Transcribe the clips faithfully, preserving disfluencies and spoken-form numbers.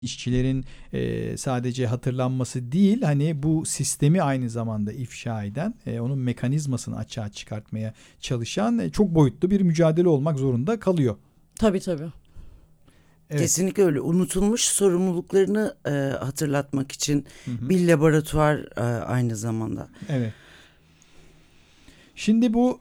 işçilerin e, sadece hatırlanması değil, hani bu sistemi aynı zamanda ifşa eden, e, onun mekanizmasını açığa çıkartmaya çalışan e, çok boyutlu bir mücadele olmak zorunda kalıyor. Tabii tabii. Evet. Kesinlikle öyle. Unutulmuş sorumluluklarını e, hatırlatmak için hı hı. bir laboratuvar e, aynı zamanda. Evet. Şimdi bu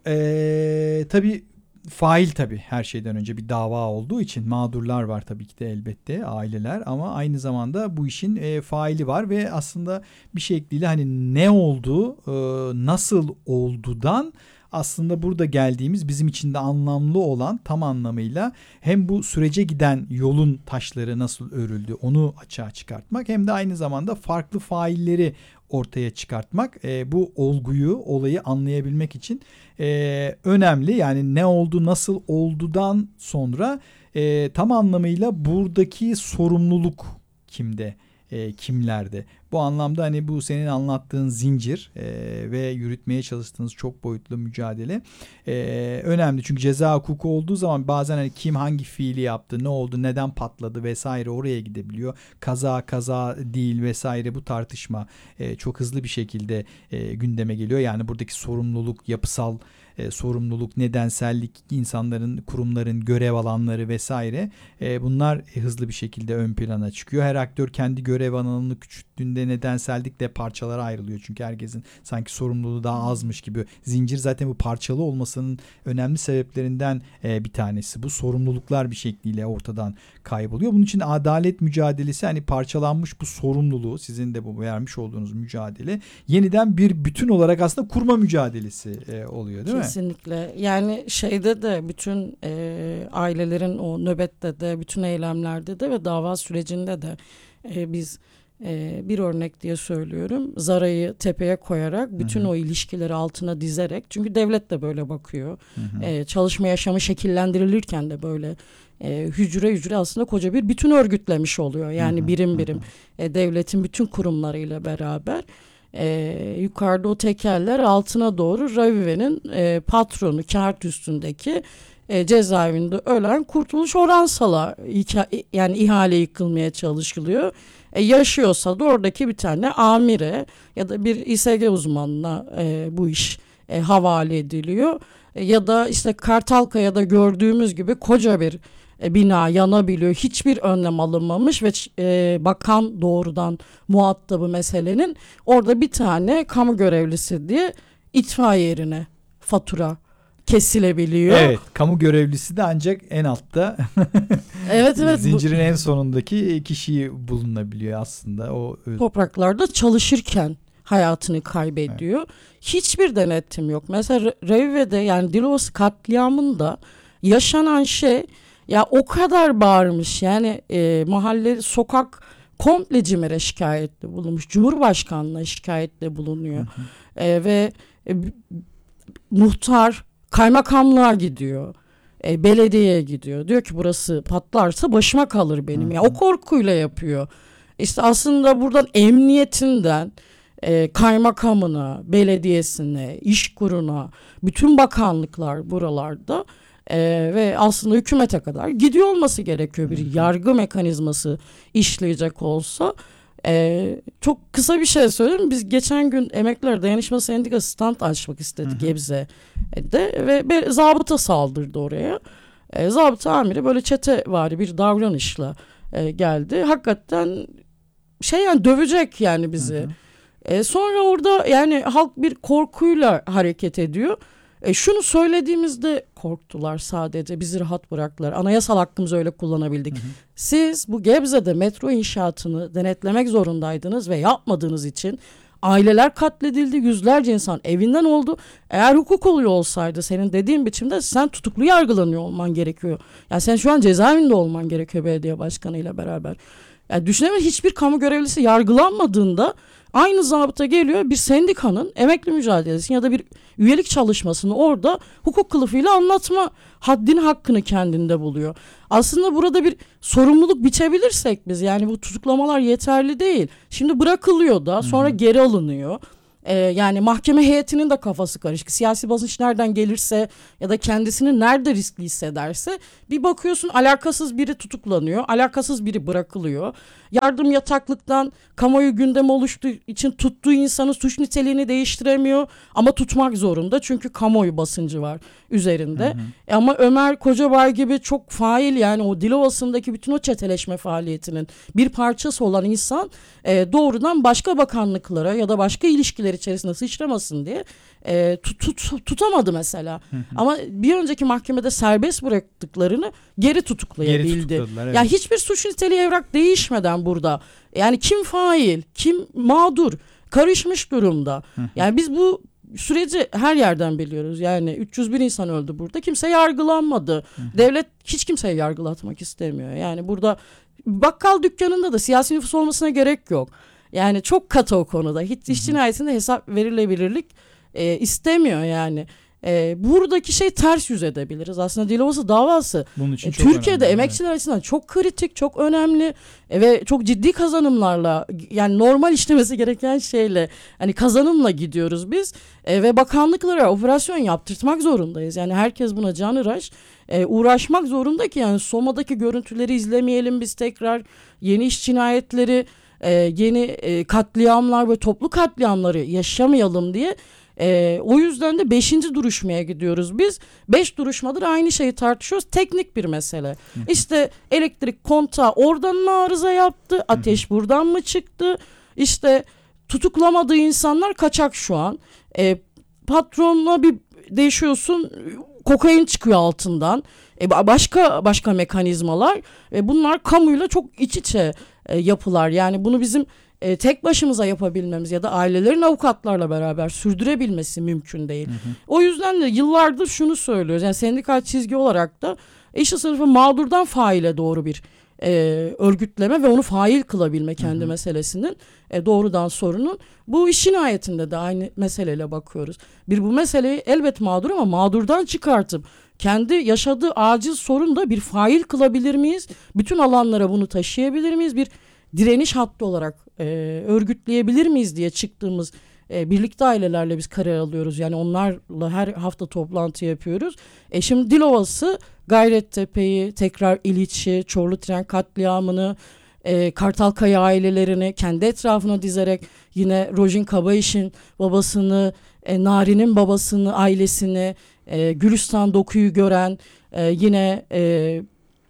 e, tabii fail tabii her şeyden önce bir dava olduğu için mağdurlar var tabii ki de, elbette aileler, ama aynı zamanda bu işin e, faili var ve aslında bir şekilde hani ne oldu, e, nasıl oldudan aslında burada geldiğimiz, bizim için de anlamlı olan, tam anlamıyla hem bu sürece giden yolun taşları nasıl örüldü onu açığa çıkartmak, hem de aynı zamanda farklı failleri ortaya çıkartmak, e, bu olguyu, olayı anlayabilmek için e, önemli. Yani ne oldu, nasıl oldudan sonra e, tam anlamıyla buradaki sorumluluk kimde, e, kimlerde? Bu anlamda hani bu senin anlattığın zincir e, ve yürütmeye çalıştığınız çok boyutlu mücadele e, önemli. Çünkü ceza hukuku olduğu zaman bazen hani kim hangi fiili yaptı, ne oldu, neden patladı vesaire oraya gidebiliyor. Kaza kaza değil vesaire, bu tartışma e, çok hızlı bir şekilde e, gündeme geliyor. Yani buradaki sorumluluk, yapısal e, sorumluluk, nedensellik, insanların, kurumların görev alanları vesaire, e, bunlar e, hızlı bir şekilde ön plana çıkıyor. Her aktör kendi görev alanını küçülttüğünde nedensellik de parçalara ayrılıyor. Çünkü herkesin sanki sorumluluğu daha azmış gibi. Zincir zaten bu parçalı olmasının önemli sebeplerinden e, bir tanesi. Bu sorumluluklar bir şekliyle ortadan kayboluyor. Bunun için adalet mücadelesi, hani parçalanmış bu sorumluluğu, sizin de bu vermiş olduğunuz mücadele yeniden bir bütün olarak aslında kurma mücadelesi e, oluyor, değil mi? Kesinlikle. Yani şeyde de bütün e, ailelerin o nöbette de, bütün eylemlerde de ve dava sürecinde de e, biz e, bir örnek diye söylüyorum. Zara'yı tepeye koyarak bütün, hı hı, o ilişkileri altına dizerek, çünkü devlet de böyle bakıyor. Hı hı. E, çalışma yaşamı şekillendirilirken de böyle e, hücre hücre aslında koca bir bütün örgütlemiş oluyor. Yani, hı hı, birim birim, hı hı, e, devletin bütün kurumlarıyla beraber. Ee, yukarıda o tekerler, altına doğru Ravive'nin e, patronu, kağıt üstündeki e, cezaevinde ölen Kurtuluş Oransal'a yani ihale yıkılmaya çalışılıyor. E, yaşıyorsa da oradaki bir tane amire ya da bir İ S G uzmanına e, bu iş e, havale ediliyor. E, ya da işte Kartalkaya'da gördüğümüz gibi koca bir E, bina yanabiliyor. Hiçbir önlem alınmamış ve e, bakan doğrudan muhatabı meselenin, orada bir tane kamu görevlisi diye itfaiye yerine fatura kesilebiliyor. Evet, kamu görevlisi de ancak en altta. Evet evet. Zincirin bu, en sonundaki kişiyi bulunabiliyor aslında. O topraklarda çalışırken hayatını kaybediyor. Evet. Hiçbir denetim yok. Mesela Revive'de, yani Dilovası katliamında yaşanan şey, ya o kadar bağırmış, yani e, mahalle, sokak komple CİMER'e şikayette bulunmuş. Cumhurbaşkanlığına şikayette bulunuyor. Hı hı. E, ve e, muhtar kaymakamlığa gidiyor. E, belediyeye gidiyor. Diyor ki burası patlarsa başıma kalır benim. Hı hı. Ya o korkuyla yapıyor. İşte aslında buradan emniyetinden e, kaymakamına, belediyesine, işkuruna, bütün bakanlıklar buralarda Ee, ve aslında hükümete kadar gidiyor olması gerekiyor, bir yargı mekanizması işleyecek olsa. Ee, çok kısa bir şey söyleyeyim. Biz geçen gün Emekliler Dayanışma Sendikası stand açmak istedik Gebze'de ve bir zabıta saldırdı oraya. Ee, zabıta amiri böyle çetevari bir davranışla e, geldi. Hakikaten şey, yani dövecek yani bizi. Hı hı. Ee, sonra orada yani halk bir korkuyla hareket ediyor. E şunu söylediğimizde korktular sadece. Bizi rahat bıraktılar. Anayasal hakkımızı öyle kullanabildik. Hı hı. Siz bu Gebze'de metro inşaatını denetlemek zorundaydınız ve yapmadığınız için aileler katledildi. Yüzlerce insan evinden oldu. Eğer hukuk oluyor olsaydı senin dediğin biçimde sen tutuklu yargılanıyor olman gerekiyor. Yani sen şu an cezaevinde olman gerekiyor belediye başkanıyla beraber. Yani düşünemeyin, hiçbir kamu görevlisi yargılanmadığında aynı zabıta geliyor, bir sendikanın emekli mücadelesini ya da bir üyelik çalışmasını orada hukuk kılıfıyla anlatma haddini, hakkını kendinde buluyor. Aslında burada bir sorumluluk biçebilirsek biz, yani bu tutuklamalar yeterli değil. Şimdi bırakılıyor da sonra, hı hı, geri alınıyor. Ee, yani mahkeme heyetinin de kafası karışık. Siyasi basınç nereden gelirse ya da kendisini nerede riskli hissederse bir bakıyorsun alakasız biri tutuklanıyor, alakasız biri bırakılıyor. Yardım yataklıktan kamuoyu gündemi oluştuğu için tuttuğu insanın suç niteliğini değiştiremiyor ama tutmak zorunda çünkü kamuoyu basıncı var üzerinde. Hı hı. E ama Ömer Kocabay gibi çok fail, yani o Dilovası'ndaki bütün o çeteleşme faaliyetinin bir parçası olan insan e, doğrudan başka bakanlıklara ya da başka ilişkiler içerisinde sıçramasın diye e, tut, tut, tutamadı mesela. Hı hı. Ama bir önceki mahkemede serbest bıraktıklarını geri tutuklayabildi. Geri evet. Ya hiçbir suç niteliği evrak değişmeden burada. Yani kim fail, kim mağdur karışmış durumda. Hı hı. Yani biz bu süreci her yerden biliyoruz. Yani üç yüz bir insan öldü burada. Kimse yargılanmadı. Hı hı. Devlet hiç kimseyi yargılatmak istemiyor. Yani burada bakkal dükkanında da siyasi nüfus olmasına gerek yok. Yani çok katı o konuda. Hiç iş cinayetinde hesap verilebilirlik e, istemiyor yani. E, buradaki şey ters yüz edebiliriz. Aslında Dilovası davası Bunun için e, Türkiye'de önemli, emekçiler evet. açısından çok kritik, çok önemli e, ve çok ciddi kazanımlarla, yani normal işlemesi gereken şeyle, hani kazanımla gidiyoruz biz e, ve bakanlıklara operasyon yaptırtmak zorundayız. Yani herkes buna canhıraş e, uğraşmak zorunda ki yani Soma'daki görüntüleri izlemeyelim biz tekrar, yeni iş cinayetleri, e, yeni e, katliamlar ve toplu katliamları yaşamayalım diye. Ee, o yüzden de beşinci duruşmaya gidiyoruz biz. Beş duruşmadır aynı şeyi tartışıyoruz. Teknik bir mesele. İşte elektrik kontağı oradan mı arıza yaptı? Ateş buradan mı çıktı? İşte tutuklamadığı insanlar kaçak şu an. Ee, patronla bir değişiyorsun, kokain çıkıyor altından. Ee, başka başka mekanizmalar. Ee, bunlar kamuyla çok iç içe e, yapılar. Yani bunu bizim E, tek başımıza yapabilmemiz ya da ailelerin avukatlarla beraber sürdürebilmesi mümkün değil. Hı hı. O yüzden de yıllardır şunu söylüyoruz. Yani sendikal çizgi olarak da işçi sınıfı mağdurdan faile doğru bir e, örgütleme ve onu fail kılabilme kendi hı hı. meselesinin e, doğrudan sorunun. Bu iş cinayetinde de aynı meseleyle bakıyoruz. Bir bu meseleyi elbet mağdur ama mağdurdan çıkartıp kendi yaşadığı acil sorunu da bir fail kılabilir miyiz? Bütün alanlara bunu taşıyabilir miyiz? Bir direniş hattı olarak e, örgütleyebilir miyiz diye çıktığımız e, birlikte ailelerle biz karar alıyoruz. Yani onlarla her hafta toplantı yapıyoruz. E şimdi Dilovası, Gayrettepe'yi, tekrar İliç'i, Çorlu Tren katliamını, e, Kartalkaya ailelerini kendi etrafına dizerek yine Rojin Kabayiş'in babasını, e, Nari'nin babasını, ailesini, e, Gülistan Doku'yu gören, e, yine e,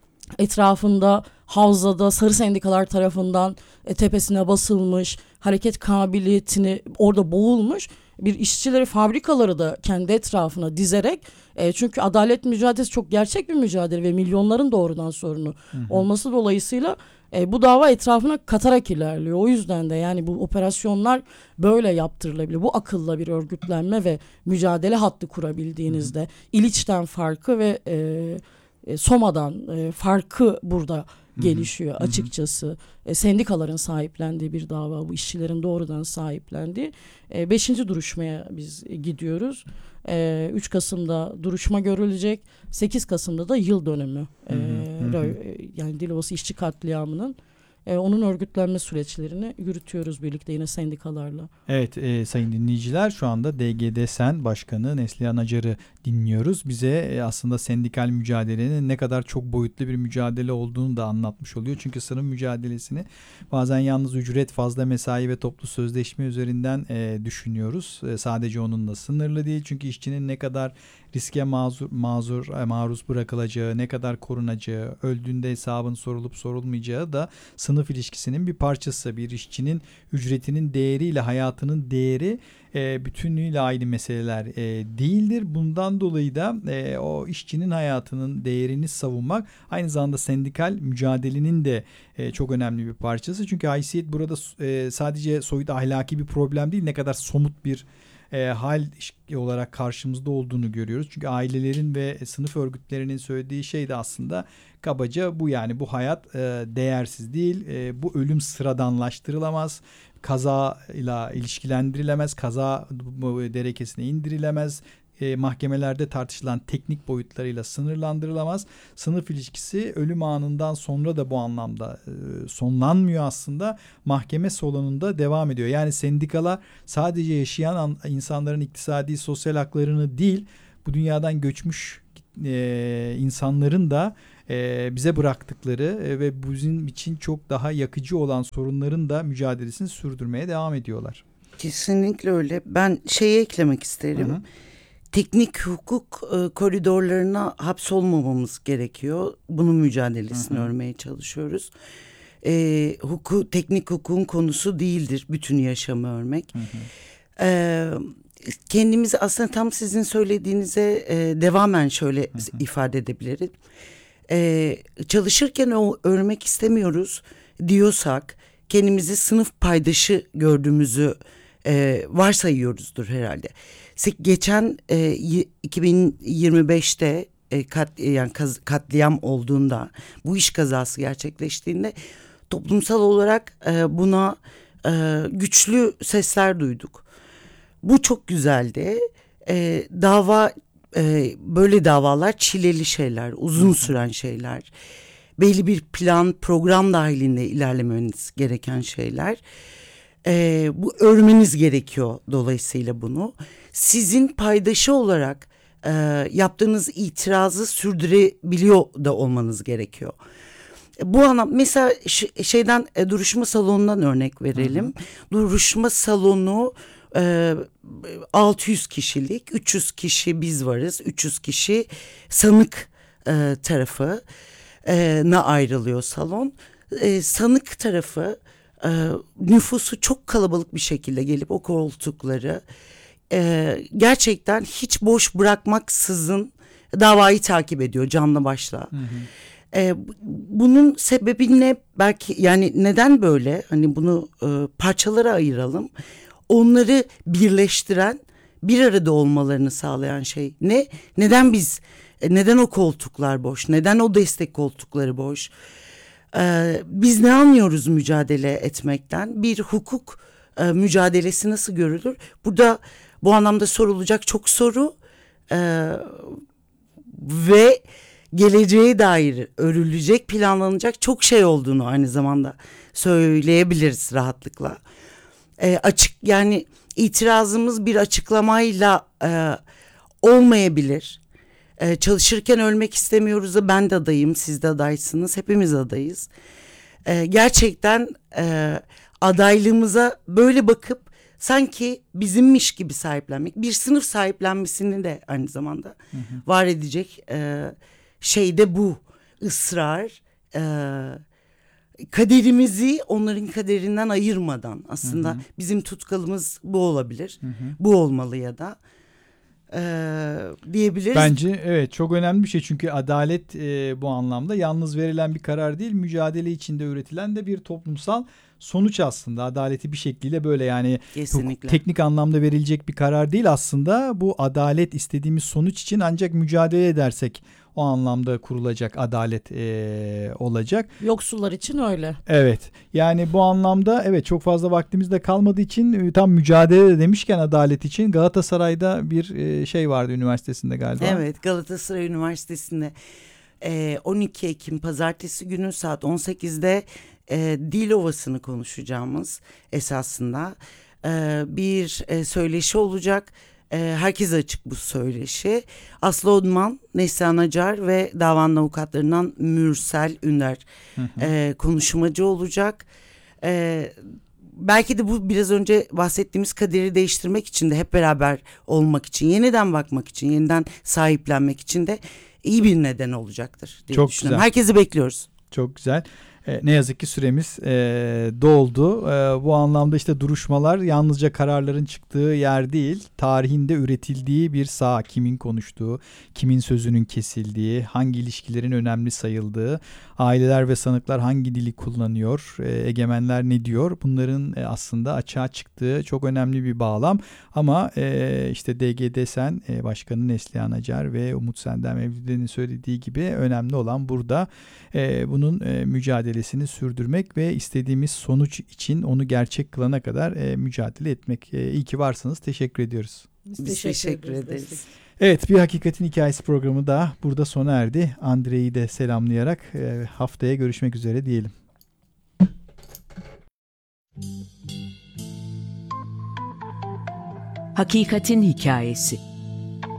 etrafında havzada sarı sendikalar tarafından e, tepesine basılmış, hareket kabiliyetini orada boğulmuş bir işçileri, fabrikaları da kendi etrafına dizerek e, çünkü adalet mücadelesi çok gerçek bir mücadele ve milyonların doğrudan sorunu hı hı. olması dolayısıyla e, bu dava etrafına katarak ilerliyor. O yüzden de yani bu operasyonlar böyle yaptırılabilir. Bu akılla bir örgütlenme ve mücadele hattı kurabildiğinizde hı hı. İliç'ten farkı ve e, e, Soma'dan e, farkı burada gelişiyor Hı-hı. açıkçası. E, sendikaların sahiplendiği bir dava bu, işçilerin doğrudan sahiplendiği. E, beşinci duruşmaya biz gidiyoruz. E, üç Kasım'da duruşma görülecek. sekiz Kasım'da da yıl dönümü. E, yani Dilovası işçi katliamının. E, onun örgütlenme süreçlerini yürütüyoruz birlikte yine sendikalarla. Evet e, sayın dinleyiciler, şu anda D G D SEN Başkanı Neslihan Acar'ı dinliyoruz. Bize e, aslında sendikal mücadelenin ne kadar çok boyutlu bir mücadele olduğunu da anlatmış oluyor. Çünkü sınıf mücadelesini bazen yalnız ücret, fazla mesai ve toplu sözleşme üzerinden e, düşünüyoruz. E, sadece onunla sınırlı değil. Çünkü işçinin ne kadar riske mazur, mazur, maruz bırakılacağı, ne kadar korunacağı, öldüğünde hesabın sorulup sorulmayacağı da sınıf ilişkisinin bir parçası. Bir işçinin ücretinin değeriyle hayatının değeri e, bütünlüğüyle aynı meseleler e, değildir. Bundan dolayı da e, o işçinin hayatının değerini savunmak aynı zamanda sendikal mücadelenin de e, çok önemli bir parçası. Çünkü haysiyet burada e, sadece soyut ahlaki bir problem değil, ne kadar somut bir E, hal olarak karşımızda olduğunu görüyoruz. Çünkü ailelerin ve sınıf örgütlerinin söylediği şey de aslında kabaca bu, yani bu hayat e, değersiz değil, e, bu ölüm sıradanlaştırılamaz, kazayla ilişkilendirilemez, kaza derekesine indirilemez, e, mahkemelerde tartışılan teknik boyutlarıyla sınırlandırılamaz. Sınıf ilişkisi ölüm anından sonra da bu anlamda e, sonlanmıyor aslında. Mahkeme salonunda devam ediyor. Yani sendikalar sadece yaşayan an, insanların iktisadi, sosyal haklarını değil, bu dünyadan göçmüş e, insanların da e, bize bıraktıkları e, ve bizim için çok daha yakıcı olan sorunların da mücadelesini sürdürmeye devam ediyorlar. Kesinlikle öyle. Ben şeyi eklemek isterim. Hı hı. Teknik hukuk e, koridorlarına hapsolmamamız gerekiyor. Bunun mücadelesini hı hı. örmeye çalışıyoruz. E, huku, teknik hukukun konusu değildir bütün yaşamı örmek. Hı hı. E, kendimizi aslında tam sizin söylediğinize e, devamen şöyle hı hı. ifade edebilirim. E, çalışırken o örmek istemiyoruz diyorsak kendimizi sınıf paydaşı gördüğümüzü e, varsayıyoruzdur herhalde. Geçen e, iki bin yirmi beşte e, kat, yani kaz, katliam olduğunda, bu iş kazası gerçekleştiğinde toplumsal olarak e, buna e, güçlü sesler duyduk. Bu çok güzeldi. E, dava e, böyle davalar çileli şeyler, uzun süren şeyler. Belli bir plan, program dahilinde ilerlemeniz gereken şeyler. Ee, bu örmeniz gerekiyor dolayısıyla bunu. Sizin paydaşı olarak e, yaptığınız itirazı sürdürebiliyor da olmanız gerekiyor. Bu anlam mesela ş- şeyden e, duruşma salonundan örnek verelim. Hı hı. Duruşma salonu e, altı yüz kişilik, üç yüz kişi biz varız, üç yüz kişi sanık e, tarafı na ayrılıyor salon. E, sanık tarafı e, nüfusu çok kalabalık bir şekilde gelip o koltukları e, gerçekten hiç boş bırakmaksızın davayı takip ediyor canlı başla. Hı hı. E, bunun sebebi ne? Belki yani neden böyle? Hani bunu e, parçalara ayıralım. Onları birleştiren, bir arada olmalarını sağlayan şey ne? Neden biz Neden o koltuklar boş? Neden o destek koltukları boş? Ee, biz ne anlıyoruz mücadele etmekten? Bir hukuk e, mücadelesi nasıl görülür? Burada bu anlamda sorulacak çok soru e, ve geleceğe dair örülecek, planlanacak çok şey olduğunu aynı zamanda söyleyebiliriz rahatlıkla. E, açık yani itirazımız bir açıklamayla e, olmayabilir. Ee, çalışırken ölmek istemiyoruz da ben de adayım, siz de adaysınız, hepimiz adayız. Ee, gerçekten e, adaylığımıza böyle bakıp sanki bizimmiş gibi sahiplenmek, bir sınıf sahiplenmesini de aynı zamanda hı hı. var edecek e, şey de bu ısrar. E, kaderimizi onların kaderinden ayırmadan aslında hı hı. bizim tutkalımız bu olabilir, hı hı. bu olmalı ya da. Ee, diyebiliriz. Bence evet çok önemli bir şey çünkü adalet e, bu anlamda yalnız verilen bir karar değil, mücadele içinde üretilen de bir toplumsal sonuç aslında. Adaleti bir şekliyle böyle yani kesinlikle. Teknik anlamda verilecek bir karar değil aslında. Bu adalet istediğimiz sonuç için ancak mücadele edersek o anlamda kurulacak adalet e, olacak. Yoksullar için öyle. Evet. Yani bu anlamda evet çok fazla vaktimiz de kalmadığı için e, tam mücadele demişken adalet için Galatasaray'da bir e, şey vardı üniversitesinde galiba. Evet, Galatasaray Üniversitesi'nde e, on iki Ekim pazartesi günü saat on sekizde e, Dil Ovası'nı konuşacağımız esasında e, bir e, söyleşi olacak. E, herkese açık bu söyleşi. Aslı Odman, Neslihan Acar ve davanın avukatlarından Mürsel Ünder hı hı. E, konuşmacı olacak. E, belki de bu biraz önce bahsettiğimiz kaderi değiştirmek için de hep beraber olmak için, yeniden bakmak için, yeniden sahiplenmek için de iyi bir neden olacaktır diye Çok düşünüyorum. güzel. Herkesi bekliyoruz. Çok güzel. E, ne yazık ki süremiz e, doldu. E, bu anlamda işte duruşmalar yalnızca kararların çıktığı yer değil, tarihinde üretildiği bir saha, kimin konuştuğu, kimin sözünün kesildiği, hangi ilişkilerin önemli sayıldığı, aileler ve sanıklar hangi dili kullanıyor, e, egemenler ne diyor, bunların e, aslında açığa çıktığı çok önemli bir bağlam. Ama e, işte D G D Sen e, Başkanı Neslihan Acar ve Umut Sendem Mevlüt'ün söylediği gibi önemli olan burada e, bunun e, mücadelesini sürdürmek ve istediğimiz sonuç için onu gerçek kılana kadar e, mücadele etmek. E, iyi ki varsınız. Teşekkür ediyoruz. Biz teşekkür, teşekkür ederiz. Evet, bir Hakikatin Hikayesi programı da burada sona erdi. Andrei'yi de selamlayarak e, haftaya görüşmek üzere diyelim. Hakikatin Hikayesi.